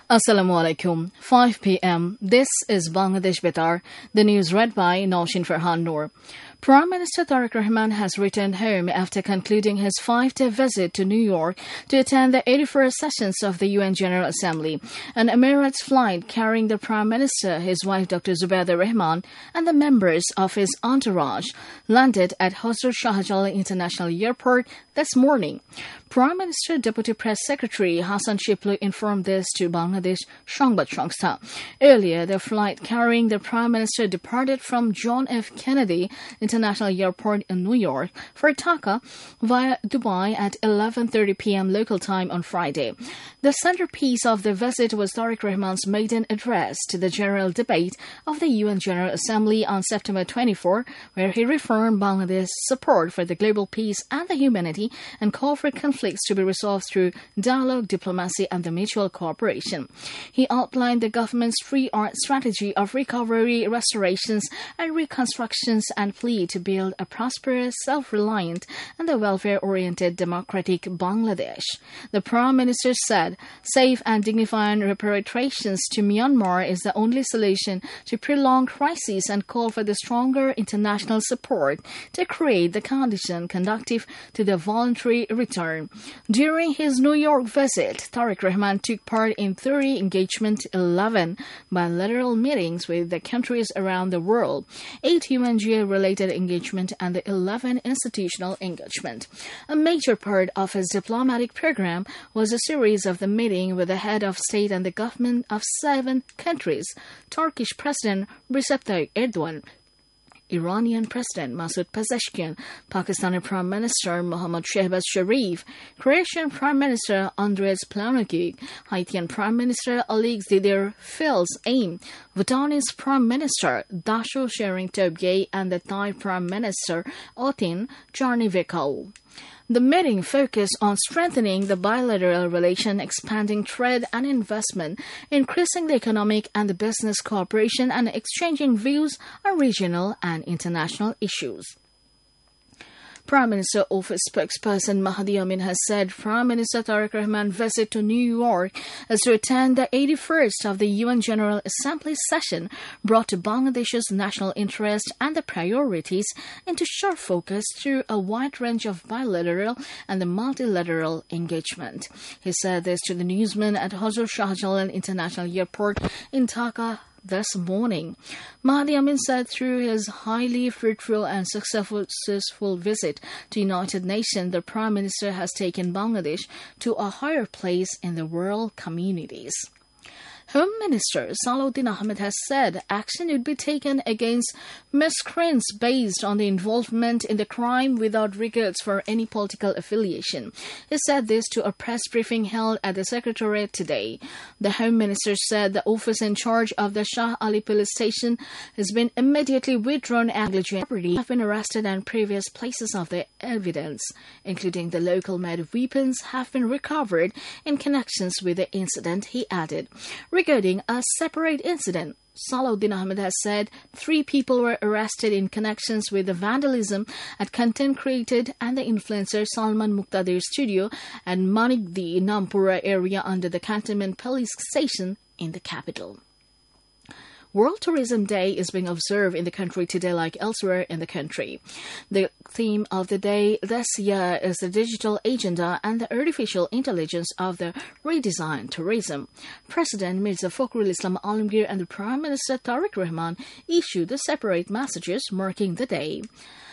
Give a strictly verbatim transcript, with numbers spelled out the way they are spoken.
Assalamu alaikum. five p m. This is Bangladesh Betar. The news read by Naushin Farhan Noor. Prime Minister Tariq Rahman has returned home after concluding his five-day visit to New York to attend the eighty-first sessions of the U N General Assembly. An Emirates flight carrying the Prime Minister, his wife Doctor Zubaida Rahman, and the members of his entourage landed at Hazrat Shah Jalal International Airport this morning. Prime Minister Deputy Press Secretary Hassan Shiplu informed this to Bangladesh Shangbad Sangstha. Earlier, the flight carrying the Prime Minister departed from John F. Kennedy International Airport in New York for Dhaka via Dubai at eleven thirty p m local time on Friday. The centerpiece of the visit was Tariq Rahman's maiden address to the general debate of the U N General Assembly on September twenty-fourth, where he reaffirmed Bangladesh's support for the global peace and the humanity and called for conflicts to be resolved through dialogue, diplomacy, and the mutual cooperation. He outlined the government's three R strategy of recovery, restorations, and reconstructions and plea to build a prosperous, self-reliant, and the welfare-oriented democratic Bangladesh. The Prime Minister said, safe and dignified reparations to Myanmar is the only solution to prolonged crises and called for the stronger international support to create the condition conducive to the voluntary return. During his New York visit, Tariq Rahman took part in thirty engagement, eleven bilateral meetings with the countries around the world, eight U N G A-related engagement, and the eleven institutional engagement. A major part of his diplomatic program was a series of the meeting with the head of state and the government of seven countries: Turkish President Recep Tayyip Erdogan, Iranian President Masoud Pezeshkian, Pakistani Prime Minister Mohammad Shehbaz Sharif, Croatian Prime Minister Andres Planovic, Haitian Prime Minister Alexander Fils-Aime, Bhutanese Prime Minister Dasho Tshering Tobgay, and the Thai Prime Minister Otin Jarnivekau. The meeting focused on strengthening the bilateral relation, expanding trade and investment, increasing the economic and the business cooperation, and exchanging views on regional and international issues. Prime Minister Office spokesperson Mahdi Amin has said Prime Minister Tariq Rahman's visit to New York is to attend the eighty-first of the U N General Assembly session brought to Bangladesh's national interest and the priorities into sharp focus through a wide range of bilateral and the multilateral engagement. He said this to the newsmen at Hazrat Shah Jalal International Airport in Dhaka this morning. Mahdi Amin said through his highly fruitful and successful visit to United Nations, the Prime Minister has taken Bangladesh to a higher place in the world communities. Home Minister Salahuddin Ahmed has said action would be taken against miscreants based on the involvement in the crime without regards for any political affiliation. He said this to a press briefing held at the Secretariat today. The Home Minister said the office in charge of the Shah Ali police station has been immediately withdrawn and property have been arrested and previous places of the evidence, including the local-made weapons, have been recovered in connections with the incident, he added. Regarding a separate incident, Salahuddin Ahmed has said three people were arrested in connections with the vandalism at content created and the influencer Salman Muqtadir's studio at Manikdi, Nampura area under the Cantonment Police Station in the capital. World Tourism Day is being observed in the country today like elsewhere in the country. The theme of the day this year is the digital agenda and the artificial intelligence of the redesigned tourism. President Mirza Fakhrul Islam Alamgir and the Prime Minister Tariq Rahman issued the separate messages marking the day.